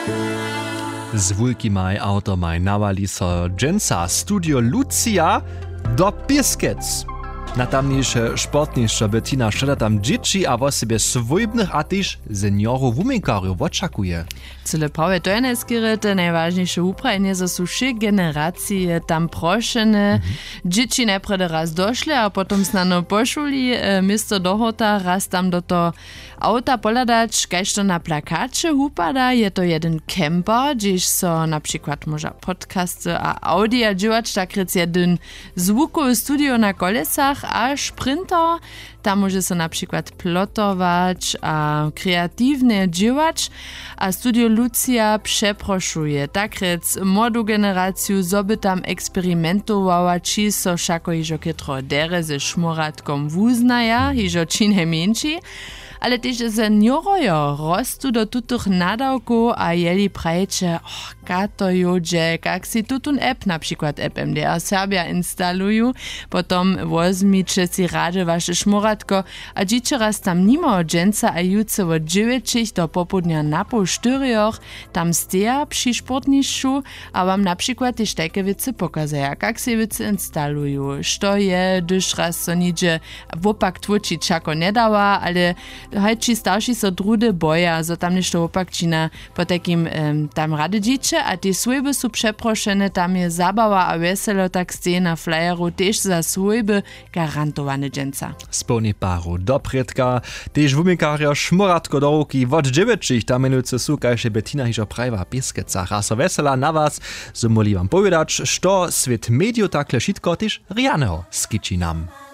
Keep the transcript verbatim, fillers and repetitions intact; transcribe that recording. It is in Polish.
Z wulkimaj automaj nawali so dżęca Studio Lucia do Piskec. Na tamniejsze sportniejsze Bettina szeda tam dzieci, a w sobie swojbnych, a też seniorów umiękarów oczekuje. Cyle prawie to jest skierete najważniejsze uprajenie, że są trzy generacje tam proszene. Mm-hmm. Dzieci najpierw raz doszli, a potem snano poszuli, e, misto dohota, raz tam do to auta poladać, kajż to na plakacie upada, je to jeden camper, gdzieś so na przykład może podcasty a audia dziewacz, tak jest jeden zvukowy studio na kolesach, a sprinter, tam może so na przykład plotować, a kreatywnie działać, a Studio Lucia przeproszuje. Tak rec młodą generację, zoby tam eksperymentowała, czy so szako iżo kietro dere ze szmuratkom wuznaja, iżo czy najmniejsi, ale też seniorojo rostu do tutych nadawków, a jeli prajcie, oh, kato jodzie, jak si tutun app, na przykład app M D R Serbia instalują, potom wozmicie si rade wasze szmuratko, a dzieci raz tam nimo dżęca a jutce od dziewięciu do popudnia na pół czterech, tam steja przy sportniszczu, a wam na przykład też takie wice pokazają, jak si wice instalują, što je, gdyż raz so nidzie wopak tłuci czako nie dała, ale hajči starší so drude boja, zo tam nešto opakčina po takim um, tam rady dzieci, a te swojby są przeproszene, tam je zabawa a weselo, tak stej na flyeru też za swojby garantowane dżęca. Spełni paru do predka, też w umiękarja szmuratko do ruki, od dziewięciu tam minuty su, kajże Bettina hižo prajwa Piskecach, a so wesela na was, so moli wam powiedzieć, što svět mediu takle šitko też rianeho skiči nam.